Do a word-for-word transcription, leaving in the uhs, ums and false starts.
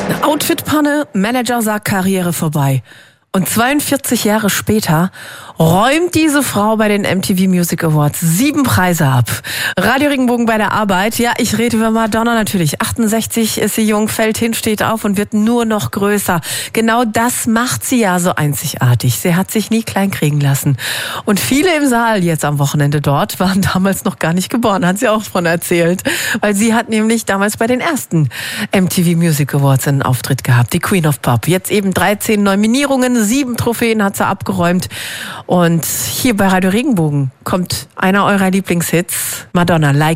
Eine Outfit-Panne, Manager sagt Karriere vorbei. Und zweiundvierzig Jahre später räumt diese Frau bei den M T V Music Awards sieben Preise ab. Radio Regenbogen bei der Arbeit. Ja, ich rede über Madonna natürlich. achtundsechzig ist sie jung, fällt hin, steht auf und wird nur noch größer. Genau das macht sie ja so einzigartig. Sie hat sich nie klein kriegen lassen. Und viele im Saal jetzt am Wochenende dort waren damals noch gar nicht geboren, hat sie auch von erzählt. Weil sie hat nämlich damals bei den ersten M T V Music Awards einen Auftritt gehabt. Die Queen of Pop. Jetzt eben dreizehn Nominierungen, sieben Trophäen hat sie abgeräumt. Und hier bei Radio Regenbogen kommt einer eurer Lieblingshits, Madonna, Like